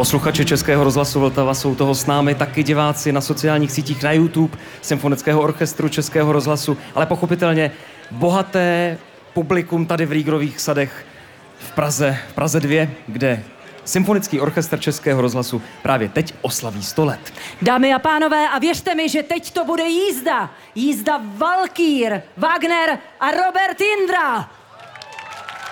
Posluchači Českého rozhlasu Vltava jsou toho s námi, taky diváci na sociálních sítích, na YouTube Symfonického orchestru Českého rozhlasu, ale pochopitelně bohaté publikum tady v Rýgrových sadech v Praze 2, kde Symfonický orchestr Českého rozhlasu právě teď oslaví 100 let. Dámy a pánové, a věřte mi, že teď to bude jízda. Jízda Valkýr, Wagner a Robert Jindra.